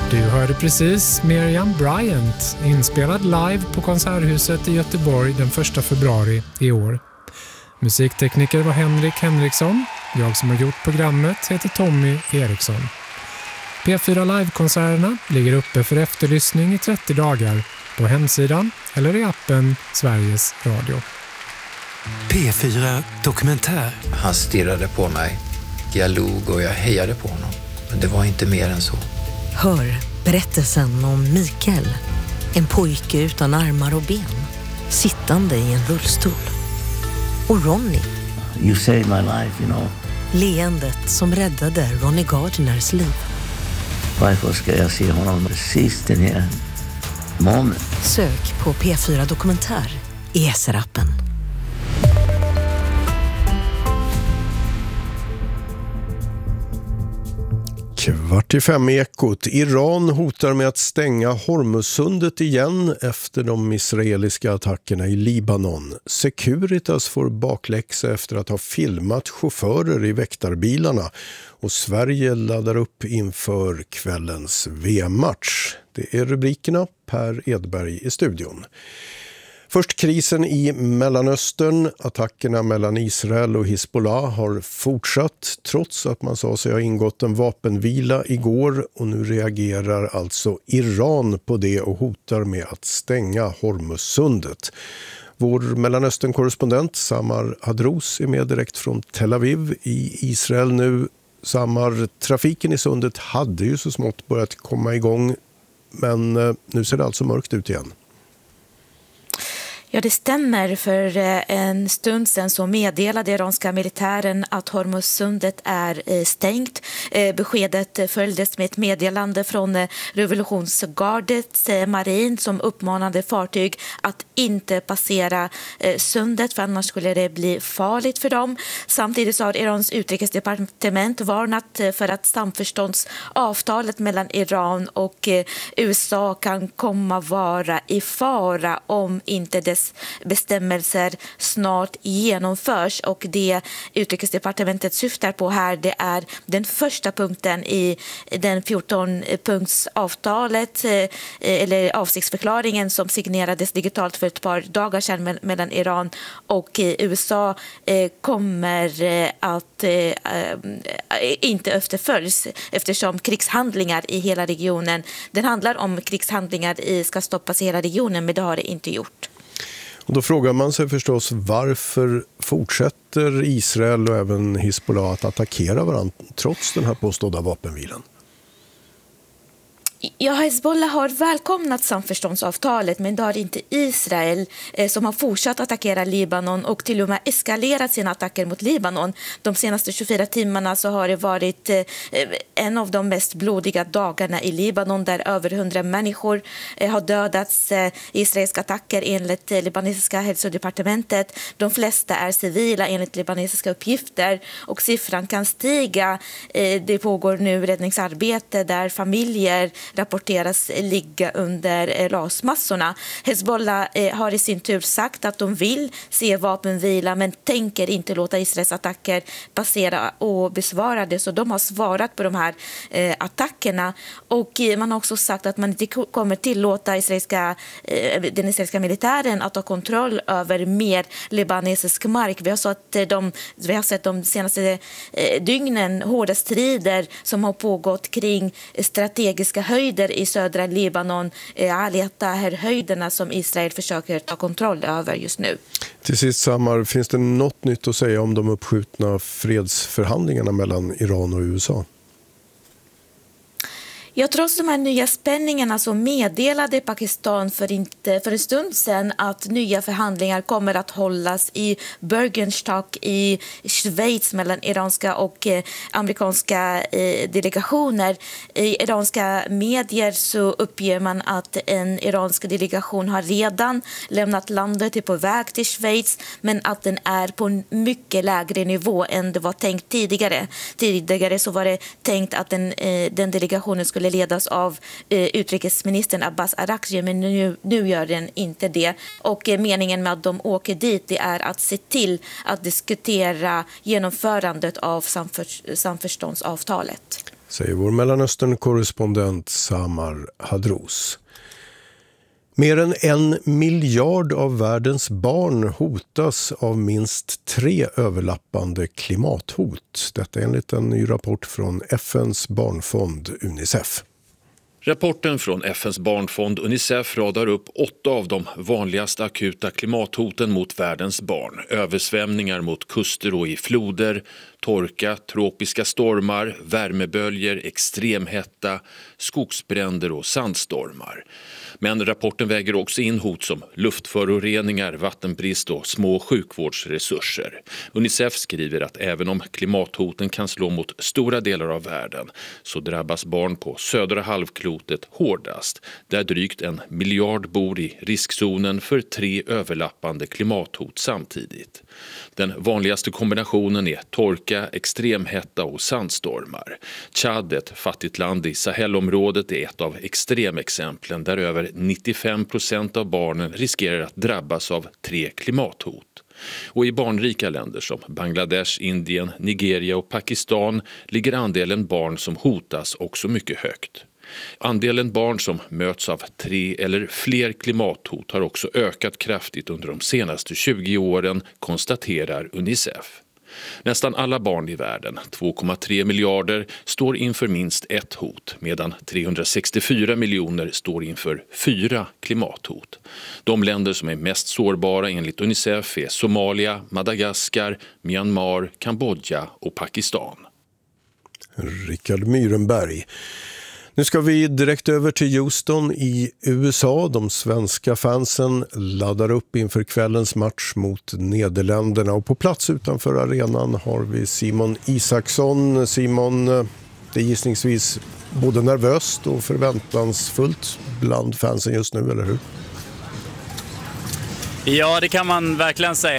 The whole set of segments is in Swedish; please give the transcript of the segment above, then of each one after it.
Du hörde precis Miriam Bryant, inspelad live på Konserthuset i Göteborg den 1 februari i år. Musiktekniker var Henrik Henriksson. Jag som har gjort programmet heter Tommy Eriksson. P4 Live-konserterna ligger uppe för efterlyssning i 30 dagar på hemsidan eller i appen Sveriges Radio. P4 Dokumentär. Han stirrade på mig. Jag log och jag hejade på honom. Men det var inte mer än så. Hör berättelsen om Mikael, en pojke utan armar och ben, sittande i en rullstol. Och Ronny. You saved my life, you know. Leendet som räddade Ronny Gardners liv. Varför ska jag se honom precis den här moment? Sök på P4 Dokumentär i SR-appen. 4:45 i Ekot. Iran hotar med att stänga Hormuzsundet igen efter de israeliska attackerna i Libanon. Securitas får bakläxa efter att ha filmat chaufförer i väktarbilarna. Och Sverige laddar upp inför kvällens VM-match. Det är rubrikerna. Per Edberg i studion. Först krisen i Mellanöstern. Attackerna mellan Israel och Hezbollah har fortsatt trots att man sa sig ha ingått en vapenvila igår. Och nu reagerar alltså Iran på det och hotar med att stänga Hormuzsundet. Vår Mellanöstern-korrespondent Samar Hadrous är med direkt från Tel Aviv i Israel nu. Samar, trafiken i sundet hade ju så smått börjat komma igång, men nu ser det alltså mörkt ut igen. Ja, det stämmer. För en stund sedan så meddelade iranska militären att Hormuzsundet är stängt. Beskedet följdes med ett meddelande från revolutionsgardets marin som uppmanade fartyg att inte passera sundet, för annars skulle det bli farligt för dem. Samtidigt så har Irans utrikesdepartement varnat för att samförståndsavtalet mellan Iran och USA kan komma vara i fara om inte dess bestämmelser snart genomförs. Och det utrikesdepartementet syftar på här, det är den första punkten i den 14-punktsavtalet eller avsiktsförklaringen som signerades digitalt för ett par dagar sedan mellan Iran och USA kommer att inte efterföljs eftersom krigshandlingar i hela regionen, den handlar om krigshandlingar ska stoppas i hela regionen, men det har det inte gjort. Och då frågar man sig förstås, varför fortsätter Israel och även Hezbollah att attackera varandra trots den här påstådda vapenvilan? Ja, Hezbollah har välkomnat samförståndsavtalet, men det har inte Israel som har fortsatt attackera Libanon och till och med eskalerat sina attacker mot Libanon. De senaste 24 timmarna så har det varit en av de mest blodiga dagarna i Libanon där över 100 människor har dödats i israeliska attacker enligt libanesiska hälsodepartementet. De flesta är civila enligt libanesiska uppgifter och siffran kan stiga. Det pågår nu räddningsarbete där familjer rapporteras ligga under rasmassorna. Hezbollah har i sin tur sagt att de vill se vapenvila men tänker inte låta Israels attacker passera obesvarade, så de har svarat på de här attackerna. Och man har också sagt att man inte kommer tillåta den israeliska militären att ha kontroll över mer libanesisk mark. Vi har sett de senaste dygnen hårda strider som har pågått kring strategiska höjder i södra Libanon, Aliyah-höjderna som Israel försöker ta kontroll över just nu. Till sist, Samar, finns det något nytt att säga om de uppskjutna fredsförhandlingarna mellan Iran och USA? Ja, trots de här nya spänningarna så meddelade Pakistan för en stund sedan att nya förhandlingar kommer att hållas i Bürgenstock i Schweiz mellan iranska och amerikanska delegationer. I iranska medier så uppger man att en iransk delegation har redan lämnat landet, är på väg till Schweiz, men att den är på en mycket lägre nivå än det var tänkt tidigare. Tidigare så var det tänkt att den delegationen skulle ledas av utrikesministern Abbas Araghchi, men nu gör den inte det. Och meningen med att de åker dit, det är att se till att diskutera genomförandet av samförståndsavtalet. säger vår Mellanöstern-korrespondent Samar Hadrous. Mer än 1 miljard av världens barn hotas av minst 3 överlappande klimathot. Detta enligt en ny rapport från FNs barnfond Unicef. Rapporten från FNs barnfond Unicef radar upp 8 av de vanligaste akuta klimathoten mot världens barn. Översvämningar mot kuster och i floder, torka, tropiska stormar, värmeböljor, extremhetta, skogsbränder och sandstormar. Men rapporten väger också in hot som luftföroreningar, vattenbrist och små sjukvårdsresurser. Unicef skriver att även om klimathoten kan slå mot stora delar av världen så drabbas barn på södra halvklotet hårdast, där drygt 1 miljard bor i riskzonen för 3 överlappande klimathot samtidigt. Den vanligaste kombinationen är torka, extremhetta och sandstormar. Tchad, ett fattigt land i Sahelområdet, är ett av extremexemplen där över 95% av barnen riskerar att drabbas av 3 klimathot. Och i barnrika länder som Bangladesh, Indien, Nigeria och Pakistan ligger andelen barn som hotas också mycket högt. Andelen barn som möts av 3 eller fler klimathot har också ökat kraftigt under de senaste 20 åren, konstaterar Unicef. Nästan alla barn i världen, 2,3 miljarder, står inför minst ett hot, medan 364 miljoner står inför 4 klimathot. De länder som är mest sårbara enligt Unicef är Somalia, Madagaskar, Myanmar, Kambodja och Pakistan. Rickard Myrenberg. Nu ska vi direkt över till Houston i USA. De svenska fansen laddar upp inför kvällens match mot Nederländerna. Och på plats utanför arenan har vi Simon Isaksson. Simon, det är gissningsvis både nervöst och förväntansfullt bland fansen just nu, eller hur? Ja, det kan man verkligen säga.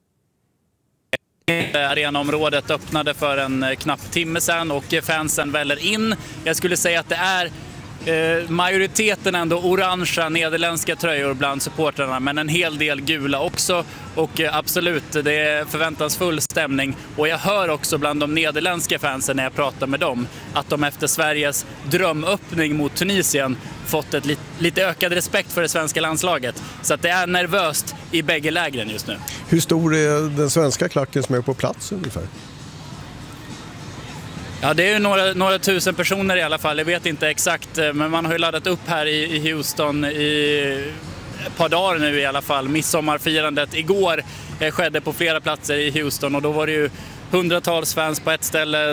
Arenaområdet öppnade för en knapp timme sedan och fansen väller in. Jag skulle säga att det är majoriteten ändå orangea nederländska tröjor bland supportrarna, men en hel del gula också. Och absolut, det är förväntansfull stämning. Och jag hör också bland de nederländska fansen när jag pratar med dem att de efter Sveriges drömöppning mot Tunisien fått ett lite ökad respekt för det svenska landslaget. Så att det är nervöst i bägge lägren just nu. Hur stor är den svenska klacken som är på plats ungefär? Ja, det är ju några tusen personer i alla fall. Jag vet inte exakt, men man har ju laddat upp här i Houston i ett par dagar nu i alla fall. Midsommarfirandet igår skedde på flera platser i Houston och då var det ju hundratals fans på ett ställe,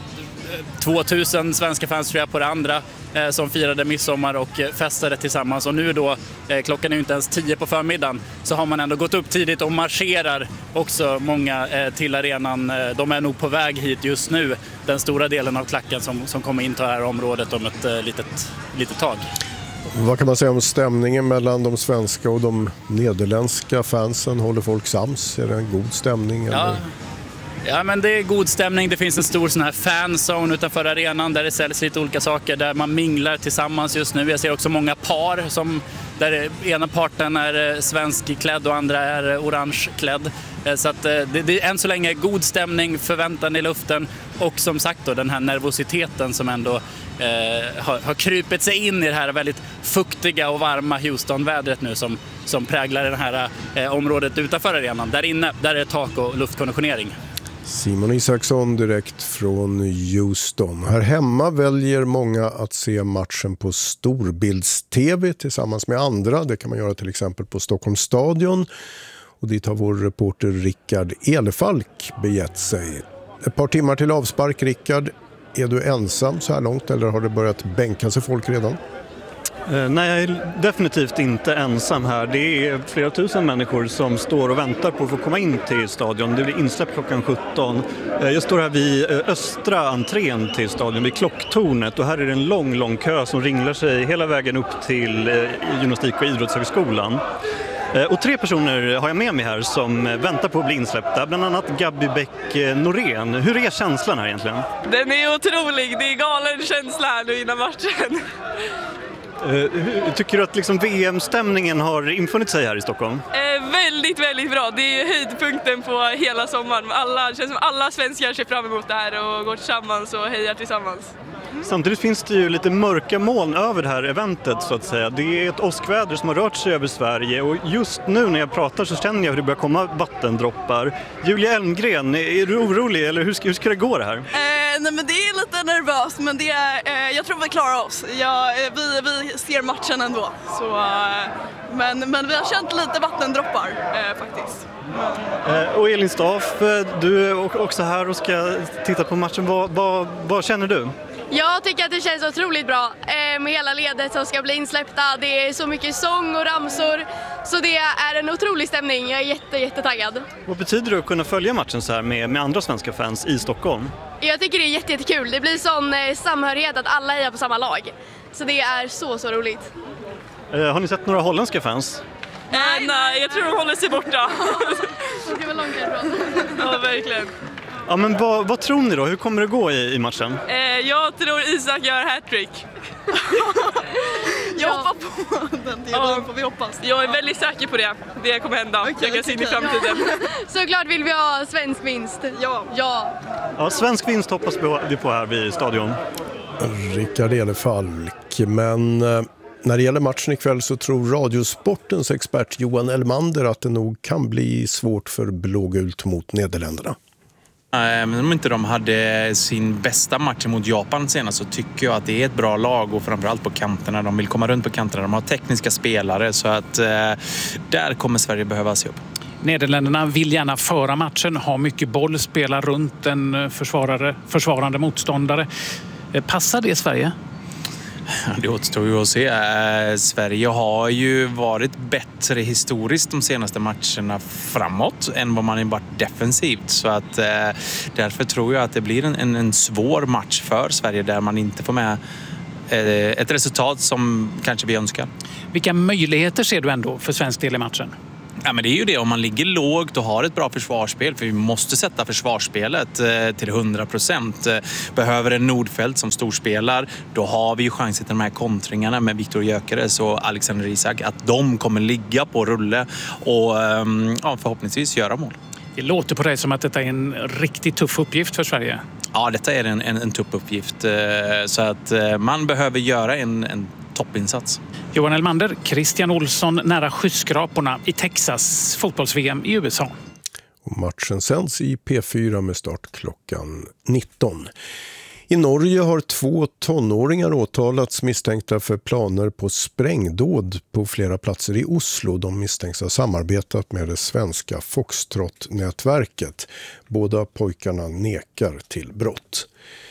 2000 svenska fans tror jag på det andra som firade midsommar och festade tillsammans. Och nu då, klockan är ju inte ens 10 på förmiddagen, så har man ändå gått upp tidigt och marscherar också många till arenan. De är nog på väg hit just nu, den stora delen av klacken som kommer in till det här området om ett litet tag. Vad kan man säga om stämningen mellan de svenska och de nederländska fansen? Håller folk sams? Är det en god stämning? Eller? Ja, men det är god stämning. Det finns en stor sån här fanzone utanför arenan där det säljs lite olika saker, där man minglar tillsammans just nu. Jag ser också många par där ena parten är svenskklädd och andra är orangeklädd. Så att det är än så länge god stämning, förväntan i luften och som sagt då den här nervositeten som ändå har krypit sig in i det här väldigt fuktiga och varma Houston-vädret nu som präglar det här området utanför arenan. Där inne, där är tak och luftkonditionering. Simon Isaksson direkt från Houston. Här hemma väljer många att se matchen på storbilds-tv tillsammans med andra. Det kan man göra till exempel på Stockholms stadion. Och dit har vår reporter Rickard Elefalk begett sig. Ett par timmar till avspark, Rickard. Är du ensam så här långt eller har det börjat bänka sig folk redan? Nej, jag är definitivt inte ensam här. Det är flera tusen människor som står och väntar på att få komma in till stadion. Det blir insläpp klockan 17. Jag står här vid östra entrén till stadion, vid klocktornet. Och här är det en lång kö som ringlar sig hela vägen upp till gymnastik- och idrottshögskolan. Och 3 personer har jag med mig här som väntar på att bli insläppta. Bland annat Gabi Bäck-Norén. Hur är känslan här egentligen? Den är otrolig. Det är galen känsla här nu innan matchen. Tycker du att liksom VM-stämningen har infunnit sig här i Stockholm? Väldigt, väldigt bra. Det är höjdpunkten på hela sommaren. Det känns som alla svenskar ser fram emot det här och går tillsammans och hejar tillsammans. Samtidigt finns det ju lite mörka moln över det här eventet så att säga. Det är ett åskväder som har rört sig över Sverige och just nu när jag pratar så känner jag hur det börjar komma vattendroppar. Julia Elmgren, är du orolig eller hur ska det gå det här? Nej, men det är lite nervöst, men det är, jag tror vi klarar oss. Vi ser matchen ändå. Så, men vi har känt lite vattendroppar faktiskt. Och Elin Staff, du är också här och ska titta på matchen. Vad känner du? Jag tycker att det känns otroligt bra med hela ledet som ska bli insläppta. Det är så mycket sång och ramsor, så det är en otrolig stämning. Jag är jättetaggad. Vad betyder det att kunna följa matchen så här med andra svenska fans i Stockholm? Jag tycker det är jättekul. Det blir sån samhörighet att alla är på samma lag. Så det är så roligt. Har ni sett några holländska fans? Nej, jag tror de håller sig borta. Det var långt ifrån. Ja, verkligen. Ja, men vad tror ni då? Hur kommer det gå i matchen? Jag tror Isak gör hattrick. Jag hoppar på den delen, får vi hoppas. Jag är väldigt säker på det. Det kommer hända. Jag kan se in i framtiden. Såklart vill vi ha svensk vinst. Ja, svensk vinst hoppas vi på här vid stadion. Rickard Elefalk, men när det gäller matchen ikväll så tror Radiosportens expert Johan Elmander att det nog kan bli svårt för blågult mot Nederländerna. Men om inte de hade sin bästa match mot Japan senast så tycker jag att det är ett bra lag och framförallt på kanterna. De vill komma runt på kanterna, de har tekniska spelare så att där kommer Sverige behöva se upp. Nederländerna vill gärna föra matchen, ha mycket boll, spela runt en försvarande motståndare. Passar det Sverige? Det återstår ju att se. Sverige har ju varit bättre historiskt de senaste matcherna framåt än vad man har varit defensivt. Så att därför tror jag att det blir en svår match för Sverige där man inte får med ett resultat som kanske vi önskar. Vilka möjligheter ser du ändå för svensk del i matchen? Ja, men det är ju det, om man ligger lågt och har ett bra försvarsspel, för vi måste sätta försvarsspelet till 100%. Behöver en Nordfeldt som storspelar, då har vi ju chansen till de här kontringarna med Viktor Gyökeres och Alexander Isak, att de kommer ligga på rulle och förhoppningsvis göra mål. Det låter på dig som att detta är en riktigt tuff uppgift för Sverige. Ja, detta är en tuff uppgift, så att man behöver göra en toppinsats. Johan Elmander, Christian Olsson nära skyskraporna i Texas, fotbolls-VM i USA. Och matchen sänds i P4 med start klockan 19. I Norge har 2 tonåringar åtalats misstänkta för planer på sprängdåd på flera platser i Oslo. De misstänks ha samarbetat med det svenska Foxtrot-nätverket. Båda pojkarna nekar till brott.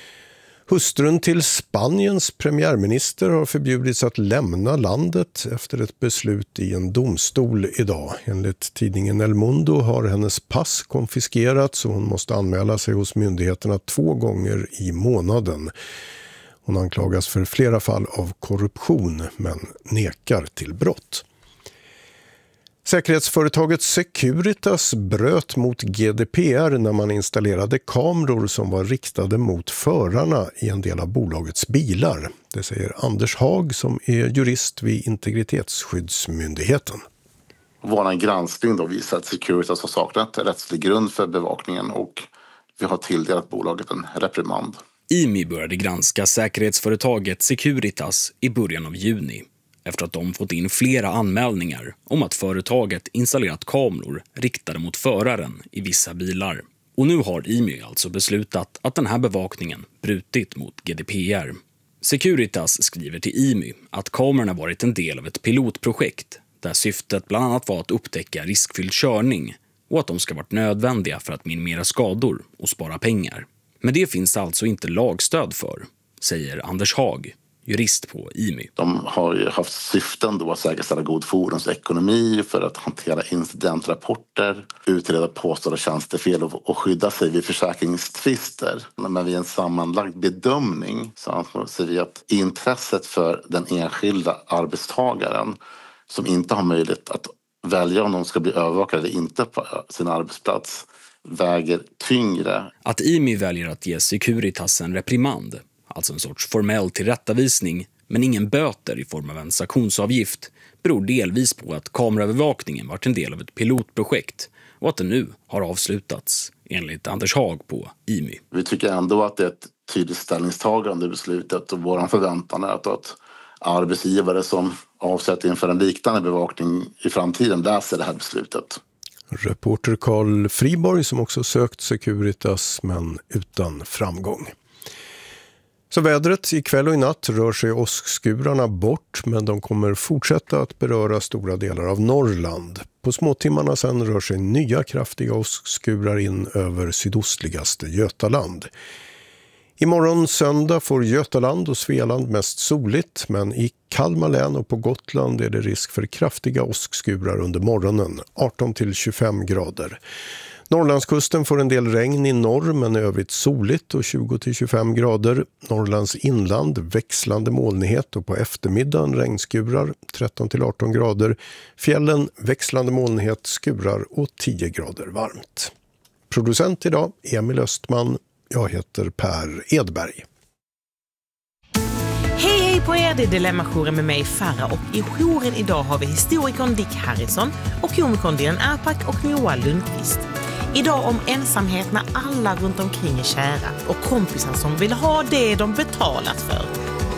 Hustrun till Spaniens premiärminister har förbjudits att lämna landet efter ett beslut i en domstol idag. Enligt tidningen El Mundo har hennes pass konfiskerats och hon måste anmäla sig hos myndigheterna 2 gånger i månaden. Hon anklagas för flera fall av korruption men nekar till brott. Säkerhetsföretaget Securitas bröt mot GDPR när man installerade kameror som var riktade mot förarna i en del av bolagets bilar. Det säger Anders Hag som är jurist vid Integritetsskyddsmyndigheten. Vår granskning då visar att Securitas har saknat rättslig grund för bevakningen och vi har tilldelat bolaget en reprimand. IMI började granska säkerhetsföretaget Securitas i början av juni, efter att de fått in flera anmälningar om att företaget installerat kameror riktade mot föraren i vissa bilar. Och nu har IMI alltså beslutat att den här bevakningen brutit mot GDPR. Securitas skriver till IMI att kamerorna varit en del av ett pilotprojekt där syftet bland annat var att upptäcka riskfylld körning och att de ska varit nödvändiga för att minimera skador och spara pengar. Men det finns alltså inte lagstöd för, säger Anders Hag, jurist på IMI. De har ju haft syften då att säkerställa god fordonsekonomi för att hantera incidentrapporter, utreda påstådda tjänstefel och skydda sig vid försäkringstvister. Men vid en sammanlagd bedömning så anser vi att intresset för den enskilda arbetstagaren som inte har möjlighet att välja om de ska bli övervakade eller inte på sin arbetsplats väger tyngre. Att IMI väljer att ge Securitas en reprimand, alltså en sorts formell tillrättavisning, men ingen böter i form av en sanktionsavgift, beror delvis på att kameraövervakningen varit en del av ett pilotprojekt och att den nu har avslutats, enligt Anders Hag på IMI. Vi tycker ändå att det är ett tydligt ställningstagande i beslutet och vår förväntan är att arbetsgivare som avsätter inför en liknande bevakning i framtiden läser det här beslutet. Reporter Carl Friborg som också sökt Securitas men utan framgång. Så vädret ikväll och i natt rör sig åskskurarna bort men de kommer fortsätta att beröra stora delar av Norrland. På småtimmarna sen rör sig nya kraftiga åskskurar in över sydostligaste Götaland. Imorgon söndag får Götaland och Svealand mest soligt men i Kalmar län och på Gotland är det risk för kraftiga åskskurar under morgonen, 18-25 grader. Norrlandskusten får en del regn i norr men övrigt soligt och 20-25 grader. Norrlands inland växlande molnighet och på eftermiddagen regnskurar 13-18 grader. Fjällen växlande molnighet, skurar och 10 grader varmt. Producent idag Emil Östman. Jag heter Per Edberg. Hej på er, det är Dilemma-jouren med mig Farah och i jouren idag har vi historikern Dick Harrison och komikern Dilan Apak och Noah Lundqvist. Idag om ensamhet när alla runt omkring är kära och kompisar som vill ha det de betalat för.